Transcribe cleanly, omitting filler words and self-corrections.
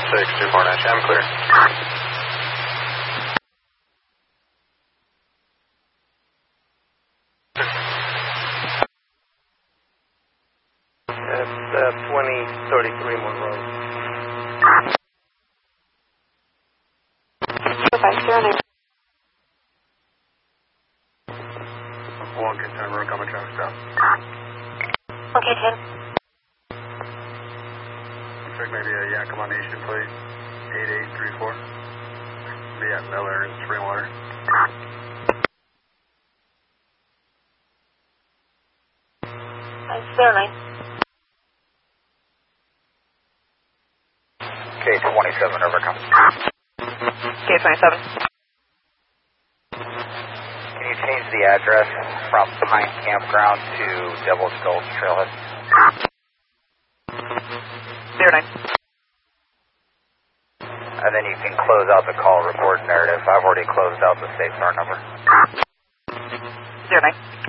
6249, I'm clear. That's 2033 Monroe. Okay, 09. One concern, we're coming traffic stop. Okay, 10. Looks like maybe a Yakima Nation plate, 8834. Be at Miller and Springwater. That's 09. K27, overcome. K27. Can you change the address from Pine Campground to Devil's Gulch Trailhead? 09. And then you can close out the call report narrative. I've already closed out the SafeStar number. 09.